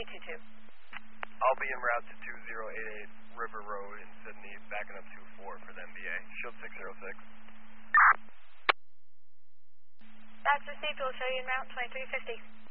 222. I'll be en route to 2088 River Road in Sydney, backing up 24 for the MBA. Shield 606. That's received. We'll show you en route 2350.